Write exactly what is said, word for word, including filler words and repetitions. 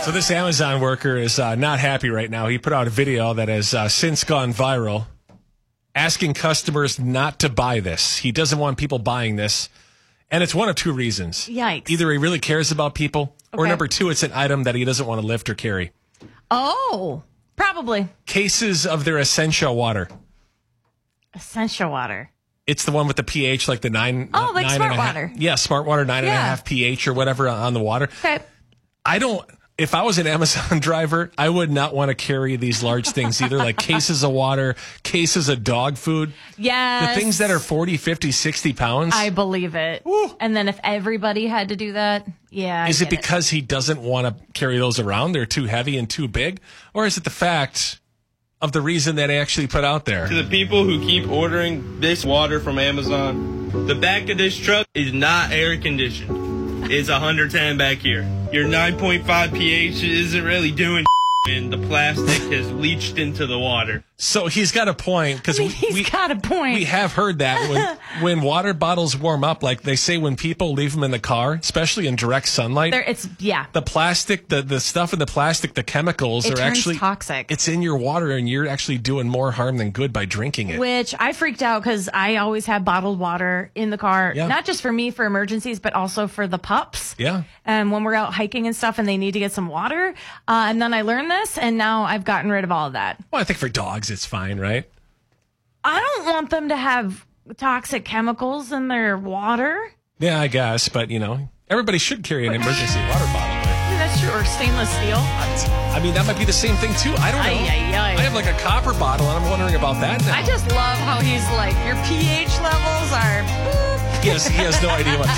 So this Amazon worker is uh, not happy right now. He put out a video that has uh, since gone viral, asking customers not to buy this. He doesn't want people buying this. And it's one of two reasons. Yikes. Either he really cares about people, or Okay. number two, it's an item that he doesn't want to lift or carry. Oh, probably. Cases of their essential water. Essential water. It's the one with the pH, like the nine. Oh, like nine Smart and a half- Water. Yeah, Smart Water, nine and a Yeah. half pH or whatever on the water. Okay. I don't, if I was an Amazon driver, I would not want to carry these large things either, like cases of water, cases of dog food. Yes. The things that are forty, fifty, sixty pounds. I believe it. And then if everybody had to do that, yeah. I Is it get because he doesn't want to carry those around? They're too heavy and too big? Or is it the fact of the reason that he actually put out there? To the people who keep ordering this water from Amazon, the back of this truck is not air conditioned. It's one hundred ten back here. Your nine point five pH isn't really doing and the plastic has leached into the water. So he's got a point, because I we, mean, he's we, got a point. we have heard that when, when water bottles warm up, like they say when people leave them in the car, especially in direct sunlight, There, it's yeah. the plastic, the, the stuff in the plastic, the chemicals It are turns actually toxic. It's in your water, and you're actually doing more harm than good by drinking it. Which I freaked out because I always have bottled water in the car, Yeah. not just for me for emergencies, but also for the pups. Yeah. And when we're out hiking and stuff and they need to get some water. Uh, and then I learned this, and now I've gotten rid of all of that. Well, I think for dogs it's fine, right? I don't want them to have toxic chemicals in their water. Yeah, I guess, but you know, everybody should carry an emergency water bottle. Right? Yeah, that's true. Or stainless steel. I mean, that might be the same thing too. I don't know. Ay, ay, ay. I have like a copper bottle, and I'm wondering about that now. I just love how he's like, your pH levels are. He has, he has no idea what